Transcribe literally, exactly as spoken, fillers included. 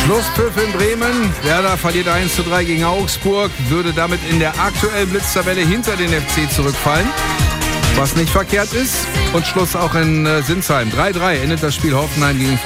Schlusspfiff in Bremen. Werder verliert eins zu drei gegen Augsburg, würde damit in der aktuellen Blitztabelle hinter den F C zurückfallen, was nicht verkehrt ist. Und Schluss auch in äh, Sinsheim. drei drei endet das Spiel Hoffenheim gegen